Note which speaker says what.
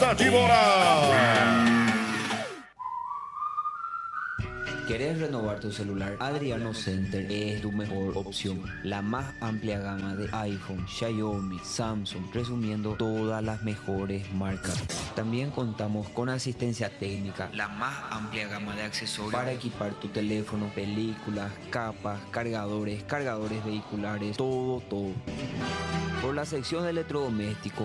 Speaker 1: Tachibora.
Speaker 2: ¿Querés renovar tu celular? Adriano Center es tu mejor opción. La más amplia gama de iPhone, Xiaomi, Samsung, resumiendo todas las mejores marcas. También contamos con asistencia técnica, la más amplia gama de accesorios para equipar tu teléfono, películas, capas, cargadores vehiculares, todo. Por la sección de electrodomésticos